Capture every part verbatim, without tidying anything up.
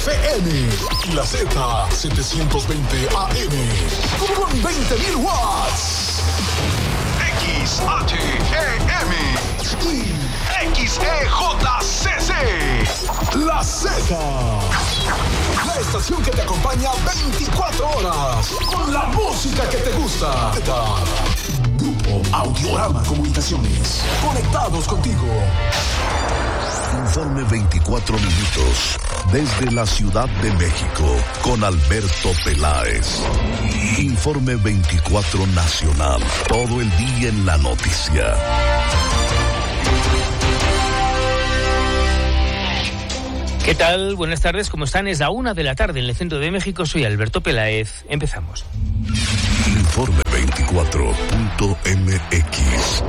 F M y la Z setecientos veinte A M con veinte mil watts. X H E M y X E J C C. La Z. La estación que te acompaña veinticuatro horas con la música que te gusta. Grupo Audiorama Comunicaciones. Conectados contigo. Informe veinticuatro minutos desde la Ciudad de México con Alberto Peláez. Informe veinticuatro Nacional. Todo el día en la noticia. ¿Qué tal? Buenas tardes, ¿cómo están? Es la una de la tarde en el centro de México. Soy Alberto Peláez. Empezamos. Informe veinticuatro punto M X.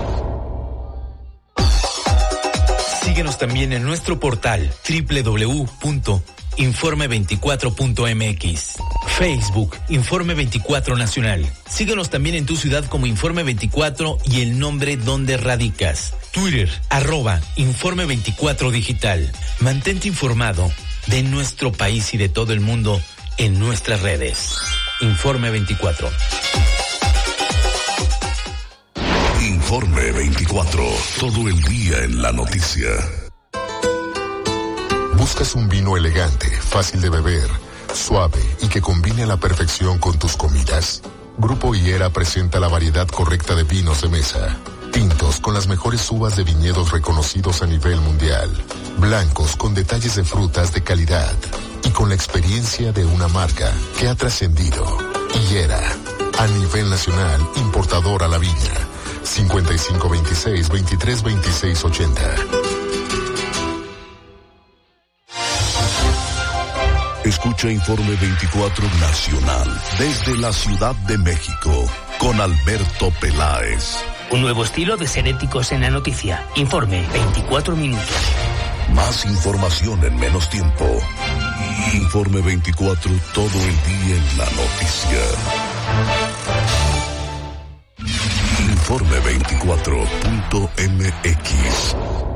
Síguenos también en nuestro portal doble u doble u doble u punto informe veinticuatro punto m x. Facebook, Informe veinticuatro Nacional. Síguenos también en tu ciudad como Informe veinticuatro y el nombre donde radicas. Twitter, arroba Informe veinticuatro Digital. Mantente informado de nuestro país y de todo el mundo en nuestras redes. Informe veinticuatro. Informe veinticuatro. Todo el día en la noticia. ¿Buscas un vino elegante, fácil de beber, suave y que combine a la perfección con tus comidas? Grupo Higuera presenta la variedad correcta de vinos de mesa. Tintos con las mejores uvas de viñedos reconocidos a nivel mundial. Blancos con detalles de frutas de calidad. Y con la experiencia de una marca que ha trascendido. Higuera, a nivel nacional, importador a la viña. cincuenta y cinco veintiséis veintitrés veintiséis ochenta. Escucha Informe veinticuatro Nacional desde la Ciudad de México con Alberto Peláez. Un nuevo estilo de ser éticos en la noticia. Informe veinticuatro minutos. Más información en menos tiempo. Informe veinticuatro, todo el día en la noticia. Informe veinticuatro punto M X.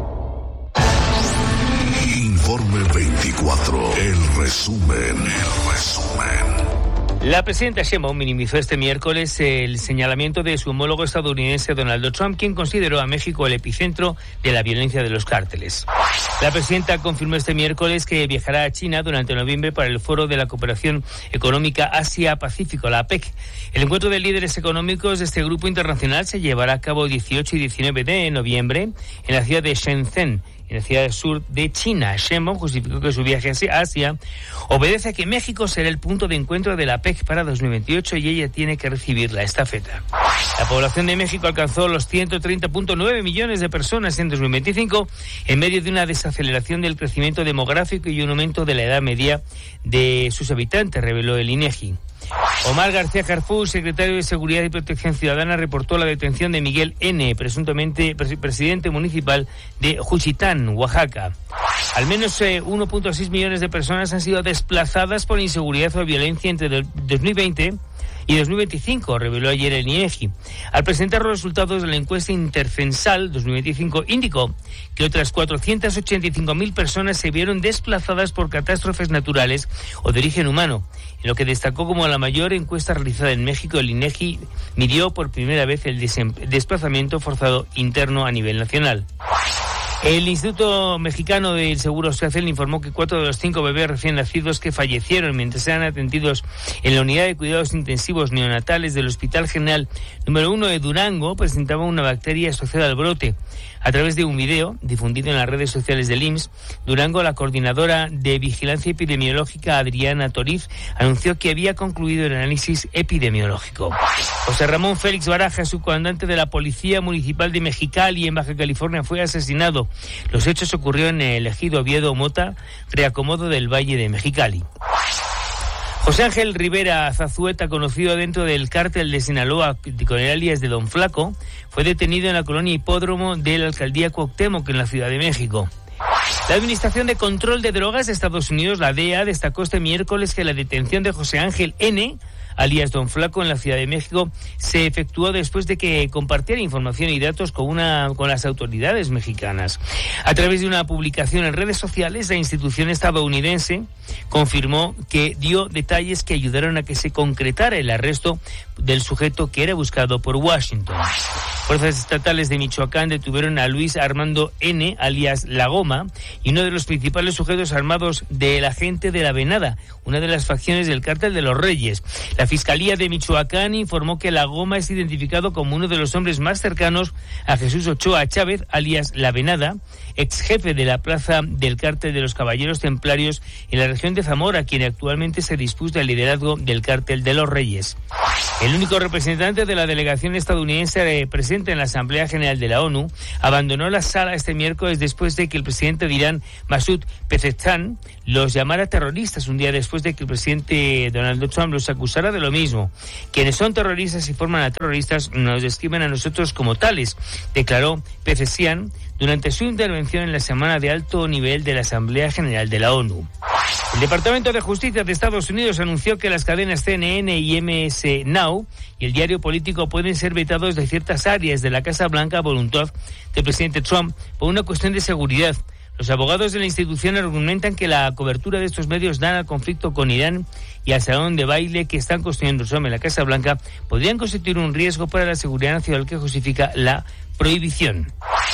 Informe veinticuatro, el resumen, el resumen. La presidenta Sheinbaum minimizó este miércoles el señalamiento de su homólogo estadounidense Donald Trump, quien consideró a México el epicentro de la violencia de los cárteles. La presidenta confirmó este miércoles que viajará a China durante noviembre para el Foro de la Cooperación Económica Asia-Pacífico, la A P E C. El encuentro de líderes económicos de este grupo internacional se llevará a cabo dieciocho y diecinueve de noviembre en la ciudad de Shenzhen, en la ciudad del sur de China. Sheinbaum justificó que su viaje a Asia obedece a que México será el punto de encuentro de la A P E C para dos mil veintiocho y ella tiene que recibir la estafeta. La población de México alcanzó los ciento treinta punto nueve millones de personas en dos mil veinticinco en medio de una desaceleración del crecimiento demográfico y un aumento de la edad media de sus habitantes, reveló el INEGI. Omar García Harfuch, secretario de Seguridad y Protección Ciudadana, reportó la detención de Miguel N., presuntamente pres- presidente municipal de Juchitán, Oaxaca. Al menos eh, uno punto seis millones de personas han sido desplazadas por inseguridad o violencia entre do- dos mil veinte y dos mil veinticinco, reveló ayer el INEGI. Al presentar los resultados de la encuesta Intercensal dos mil veinticinco, indicó que otras cuatrocientas ochenta y cinco mil personas se vieron desplazadas por catástrofes naturales o de origen humano. En lo que destacó como la mayor encuesta realizada en México, el INEGI midió por primera vez el desem- desplazamiento forzado interno a nivel nacional. El Instituto Mexicano del Seguro Social informó que cuatro de los cinco bebés recién nacidos que fallecieron mientras eran atendidos en la unidad de cuidados intensivos neonatales del Hospital General número uno de Durango presentaban una bacteria asociada al brote. A través de un video difundido en las redes sociales del I M S S, Durango, la coordinadora de Vigilancia Epidemiológica, Adriana Toriz, anunció que había concluido el análisis epidemiológico. José Ramón Félix Baraja, subcomandante de la Policía Municipal de Mexicali, en Baja California, fue asesinado. Los hechos ocurrieron en el ejido Oviedo Mota, reacomodo del Valle de Mexicali. José Ángel Rivera Zazueta, conocido dentro del cártel de Sinaloa con el alias de Don Flaco, fue detenido en la colonia Hipódromo de la alcaldía Cuauhtémoc, en la Ciudad de México. La Administración de Control de Drogas de Estados Unidos, la D E A, destacó este miércoles que la detención de José Ángel N., alias Don Flaco, en la Ciudad de México, se efectuó después de que compartiera información y datos con una con las autoridades mexicanas. A través de una publicación en redes sociales, la institución estadounidense confirmó que dio detalles que ayudaron a que se concretara el arresto del sujeto que era buscado por Washington. Fuerzas estatales de Michoacán detuvieron a Luis Armando N., alias La Goma, y uno de los principales sujetos armados de la gente de la Venada, una de las facciones del Cártel de los Reyes. La Fiscalía de Michoacán informó que La Goma es identificado como uno de los hombres más cercanos a Jesús Ochoa Chávez, alias La Venada, ex jefe de la plaza del Cártel de los Caballeros Templarios en la región de Zamora, quien actualmente se disputa el liderazgo del Cártel de los Reyes. El único representante de la delegación estadounidense presente en la Asamblea General de la ONU abandonó la sala este miércoles después de que el presidente de Irán, Masoud Pezeshkian, los llamara terroristas, un día después de que el presidente Donald Trump los acusara de lo mismo. Quienes son terroristas y forman a terroristas nos describen a nosotros como tales, declaró Pezeshkian durante su intervención en la semana de alto nivel de la Asamblea General de la ONU. El Departamento de Justicia de Estados Unidos anunció que las cadenas C N N y M S Now y el diario político pueden ser vetados de ciertas áreas de la Casa Blanca a voluntad del presidente Trump por una cuestión de seguridad. Los abogados de la institución argumentan que la cobertura de estos medios dan al conflicto con Irán y al salón de baile que están construyendo Trump en la Casa Blanca podrían constituir un riesgo para la seguridad nacional que justifica la prohibición.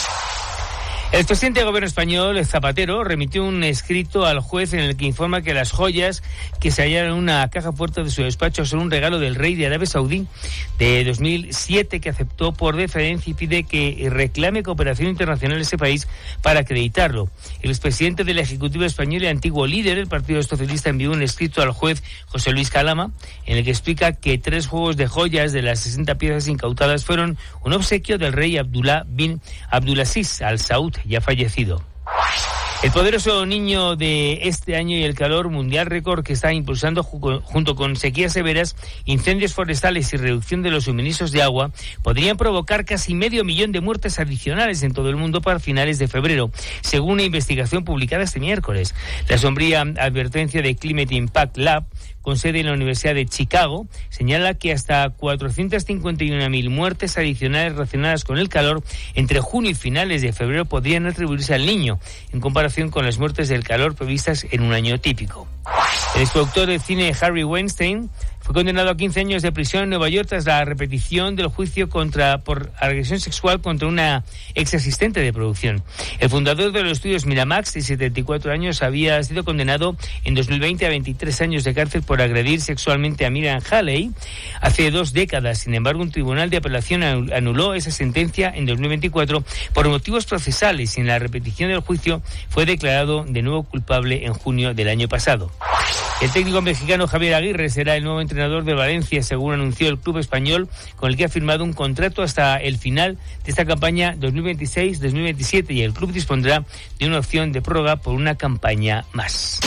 El presidente del gobierno español, Zapatero, remitió un escrito al juez en el que informa que las joyas que se hallaron en una caja fuerte de su despacho son un regalo del rey de Arabia Saudí de dos mil siete que aceptó por deferencia y pide que reclame cooperación internacional en ese país para acreditarlo. El expresidente del Ejecutivo español y antiguo líder del Partido Socialista envió un escrito al juez José Luis Calama en el que explica que tres juegos de joyas de las sesenta piezas incautadas fueron un obsequio del rey Abdullah bin Abdulaziz Al Saud, ya fallecido. El poderoso niño de este año y el calor mundial récord que está impulsando ju- junto con sequías severas, incendios forestales y reducción de los suministros de agua podrían provocar casi medio millón de muertes adicionales en todo el mundo para finales de febrero, según una investigación publicada este miércoles. La sombría advertencia de Climate Impact Lab, con sede en la Universidad de Chicago, señala que hasta cuatrocientas cincuenta y una mil muertes adicionales relacionadas con el calor entre junio y finales de febrero podrían atribuirse al Niño, en comparación con las muertes del calor previstas en un año típico. El exproductor de cine Harvey Weinstein fue condenado a quince años de prisión en Nueva York tras la repetición del juicio contra por agresión sexual contra una ex asistente de producción. El fundador de los estudios Miramax, de setenta y cuatro años, había sido condenado en dos mil veinte a veintitrés años de cárcel por agredir sexualmente a Miriam Haley hace dos décadas. Sin embargo, un tribunal de apelación anuló esa sentencia en dos mil veinticuatro por motivos procesales y en la repetición del juicio fue declarado de nuevo culpable en junio del año pasado. El técnico mexicano Javier Aguirre será el nuevo entrenador de Valencia, según anunció el club español, con el que ha firmado un contrato hasta el final de esta campaña dos mil veintiséis dos mil veintisiete, y el club dispondrá de una opción de prórroga por una campaña más.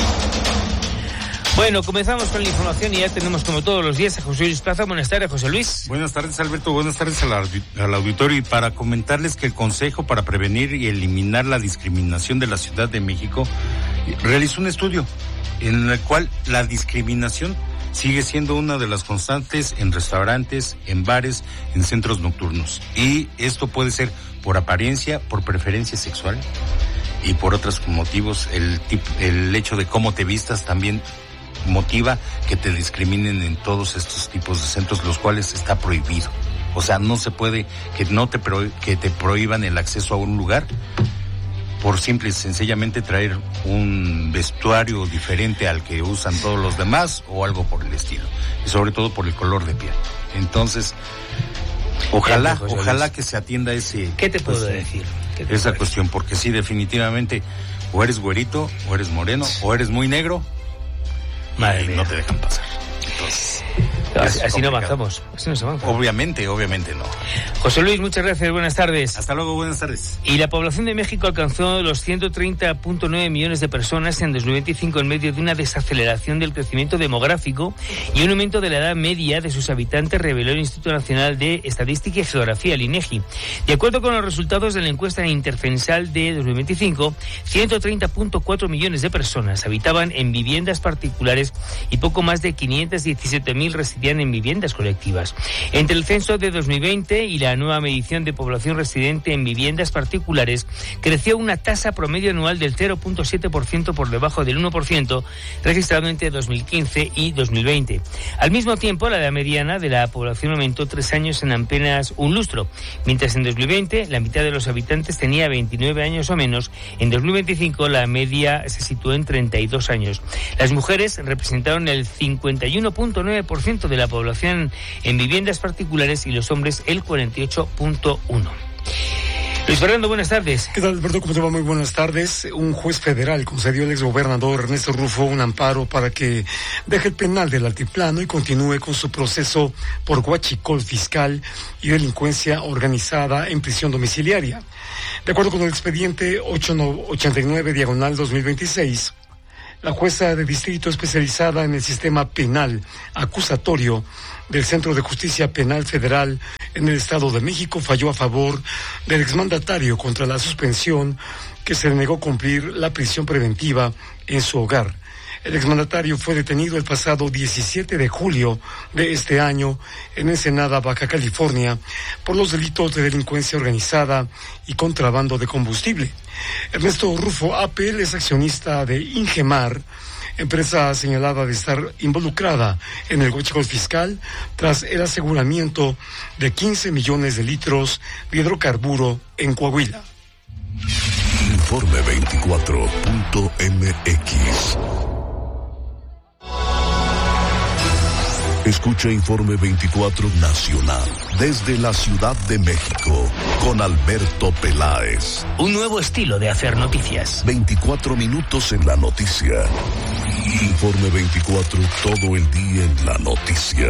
Bueno, comenzamos con la información y ya tenemos como todos los días a José Luis Plaza. Buenas tardes, José Luis. Buenas tardes, Alberto. Buenas tardes al, al auditorio, y para comentarles que el Consejo para Prevenir y Eliminar la Discriminación de la Ciudad de México realizó un estudio en el cual la discriminación sigue siendo una de las constantes en restaurantes, en bares, en centros nocturnos. Y esto puede ser por apariencia, por preferencia sexual y por otros motivos. El, tip, el hecho de cómo te vistas también motiva que te discriminen en todos estos tipos de centros, los cuales está prohibido. O sea, no se puede que no te pro, que te prohíban el acceso a un lugar por simple y sencillamente traer un vestuario diferente al que usan todos los demás o algo por el estilo, y sobre todo por el color de piel. Entonces, ojalá, ojalá que se atienda ese... ¿Qué te puedo pues, decir? ¿Qué te esa cuestión, decir? Porque sí, definitivamente, o eres güerito, o eres moreno, o eres muy negro, Madre y mía. no te dejan pasar. Entonces... Así, así no avanzamos. Así no se avanza. Obviamente, obviamente no. José Luis, muchas gracias. Buenas tardes. Hasta luego, buenas tardes. Y la población de México alcanzó los ciento treinta punto nueve millones de personas en dos mil veinticinco en medio de una desaceleración del crecimiento demográfico y un aumento de la edad media de sus habitantes, reveló el Instituto Nacional de Estadística y Geografía, el INEGI. De acuerdo con los resultados de la encuesta intercensal de dos mil veinticinco, ciento treinta punto cuatro millones de personas habitaban en viviendas particulares y poco más de quinientos diecisiete mil residían en viviendas colectivas. Entre el censo de dos mil veinte y la nueva medición de población residente en viviendas particulares, creció una tasa promedio anual del cero punto siete por ciento por debajo del uno por ciento registrado entre dos mil quince y dos mil veinte. Al mismo tiempo, la edad mediana de la población aumentó tres años en apenas un lustro, mientras en dos mil veinte la mitad de los habitantes tenía veintinueve años o menos. En dos mil veinticinco la media se situó en treinta y dos años. Las mujeres representaron el cincuenta y uno punto nueve por ciento de la población en viviendas particulares y los hombres el cuarenta y ocho punto uno por ciento. Luis Fernando, buenas tardes. ¿Qué tal, Alberto? ¿Cómo te va? Muy buenas tardes. Un juez federal concedió al exgobernador Ernesto Rufo un amparo para que deje el penal del Altiplano y continúe con su proceso por huachicol fiscal y delincuencia organizada en prisión domiciliaria. De acuerdo con el expediente ochocientos ochenta y nueve diagonal dos mil veintiséis, la jueza de distrito especializada en el sistema penal acusatorio del Centro de Justicia Penal Federal en el Estado de México falló a favor del exmandatario contra la suspensión que se le negó cumplir la prisión preventiva en su hogar. El exmandatario fue detenido el pasado diecisiete de julio de este año en Ensenada, Baja California, por los delitos de delincuencia organizada y contrabando de combustible. Ernesto Rufo Apel es accionista de Ingemar, empresa señalada de estar involucrada en el huachicol fiscal tras el aseguramiento de quince millones de litros de hidrocarburo en Coahuila. Informe veinticuatro punto m x. Escucha Informe veinticuatro Nacional desde la Ciudad de México con Alberto Peláez. Un nuevo estilo de hacer noticias. veinticuatro minutos en la noticia. Informe veinticuatro, todo el día en la noticia.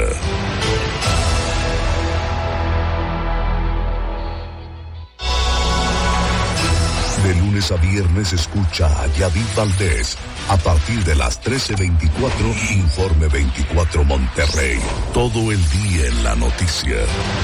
De lunes a viernes escucha a Yadid Valdés a partir de las trece veinticuatro, Informe veinticuatro Monterrey. Todo el día en la noticia.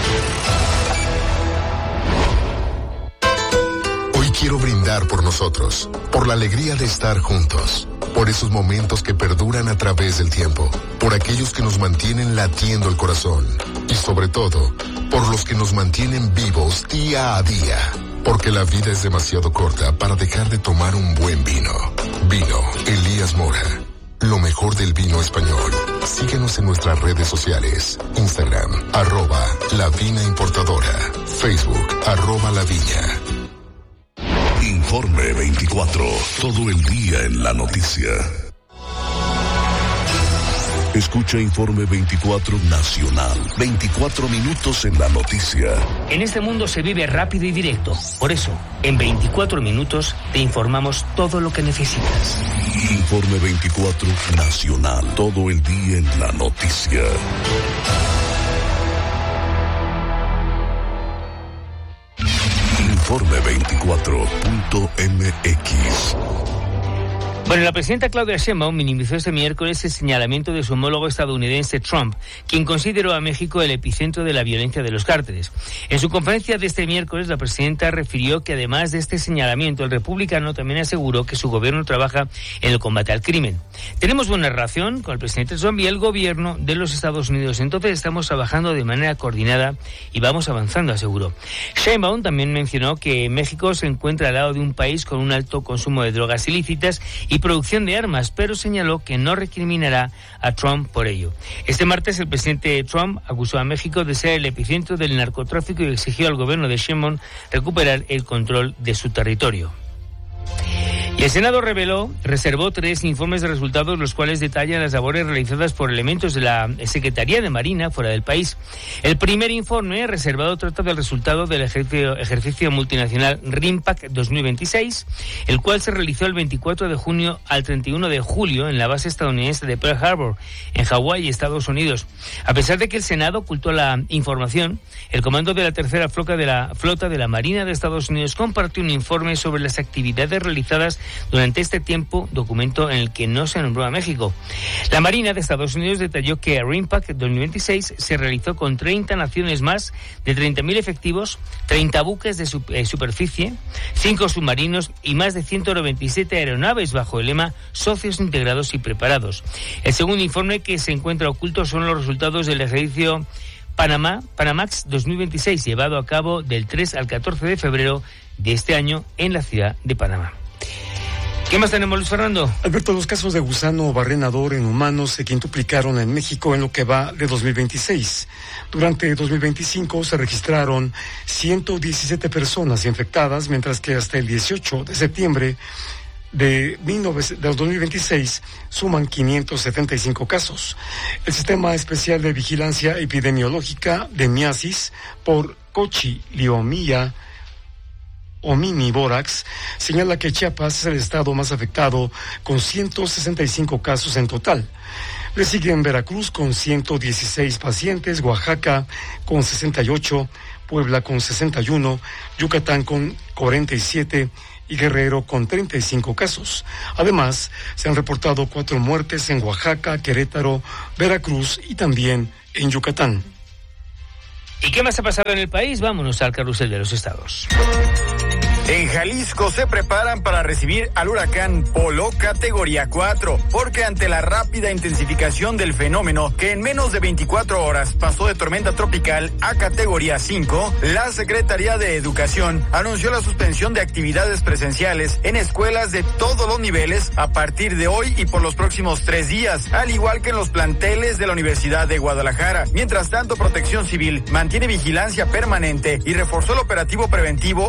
Hoy quiero brindar por nosotros, por la alegría de estar juntos, por esos momentos que perduran a través del tiempo, por aquellos que nos mantienen latiendo el corazón y sobre todo, por los que nos mantienen vivos día a día. Porque la vida es demasiado corta para dejar de tomar un buen vino. Vino Elías Mora. Lo mejor del vino español. Síguenos en nuestras redes sociales. Instagram, arroba La Vina Importadora. Facebook, arroba La Viña. Informe veinticuatro. Todo el día en la noticia. Escucha Informe veinticuatro Nacional. veinticuatro minutos en la noticia. En este mundo se vive rápido y directo. Por eso, en veinticuatro minutos te informamos todo lo que necesitas. Informe veinticuatro Nacional. Todo el día en la noticia. Informe veinticuatro punto m x. Bueno, la presidenta Claudia Sheinbaum minimizó este miércoles el señalamiento de su homólogo estadounidense Trump, quien consideró a México el epicentro de la violencia de los cárteles. En su conferencia de este miércoles, la presidenta refirió que además de este señalamiento, el republicano también aseguró que su gobierno trabaja en el combate al crimen. Tenemos buena relación con el presidente Trump y el gobierno de los Estados Unidos, entonces estamos trabajando de manera coordinada y vamos avanzando, aseguró. Sheinbaum también mencionó que México se encuentra al lado de un país con un alto consumo de drogas ilícitas y producción de armas, pero señaló que no recriminará a Trump por ello. Este martes el presidente Trump acusó a México de ser el epicentro del narcotráfico y exigió al gobierno de Sheinbaum recuperar el control de su territorio. Y el Senado reveló, reservó tres informes de resultados, los cuales detallan las labores realizadas por elementos de la Secretaría de Marina fuera del país. El primer informe reservado trata del resultado del ejercicio, ejercicio multinacional RIMPAC dos mil veintiséis, el cual se realizó el veinticuatro de junio al treinta y uno de julio en la base estadounidense de Pearl Harbor, en Hawái, Estados Unidos. A pesar de que el Senado ocultó la información, el comando de la tercera flota de la flota de la Marina de Estados Unidos compartió un informe sobre las actividades realizadas durante este tiempo, documento en el que no se nombró a México. La Marina de Estados Unidos detalló que RIMPAC dos mil veintiséis se realizó con treinta naciones más de treinta mil efectivos, treinta buques de su, eh, superficie, cinco submarinos y más de ciento noventa y siete aeronaves bajo el lema Socios Integrados y Preparados. El segundo informe que se encuentra oculto son los resultados del ejercicio Panamá, Panamax dos mil veintiséis, llevado a cabo del tres al catorce de febrero de este año en la ciudad de Panamá. ¿Qué más tenemos, Luis Fernando? Alberto, los casos de gusano barrenador en humanos se quintuplicaron en México en lo que va de dos mil veintiséis. Durante dos mil veinticinco se registraron ciento diecisiete personas infectadas, mientras que hasta el dieciocho de septiembre de dos mil veintiséis suman quinientos setenta y cinco casos. El Sistema Especial de Vigilancia Epidemiológica de Miasis por Cochiliomía Omnivórax señala que Chiapas es el estado más afectado con ciento sesenta y cinco casos en total. Le siguen Veracruz con ciento dieciséis pacientes, Oaxaca con sesenta y ocho, Puebla con sesenta y uno, Yucatán con cuarenta y siete y Guerrero con treinta y cinco casos. Además, se han reportado cuatro muertes en Oaxaca, Querétaro, Veracruz y también en Yucatán. ¿Y qué más ha pasado en el país? Vámonos al carrusel de los estados. En Jalisco se preparan para recibir al huracán Polo categoría cuatro, porque ante la rápida intensificación del fenómeno, que en menos de veinticuatro horas pasó de tormenta tropical a categoría cinco, la Secretaría de Educación anunció la suspensión de actividades presenciales en escuelas de todos los niveles a partir de hoy y por los próximos tres días, al igual que en los planteles de la Universidad de Guadalajara. Mientras tanto, Protección Civil mantiene vigilancia permanente y reforzó el operativo preventivo